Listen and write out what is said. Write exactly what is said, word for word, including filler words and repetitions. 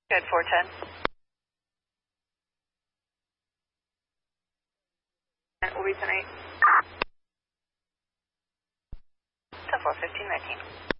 Good, four ten. And we'll be tonight. ten four fifteen nineteen.